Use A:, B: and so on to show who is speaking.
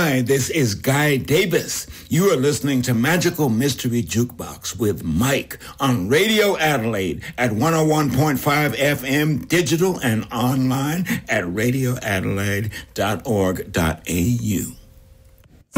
A: Hi, this is Guy Davis. You are listening to Magical Mystery Jukebox with Mike on Radio Adelaide at 101.5 FM, digital and online at radioadelaide.org.au.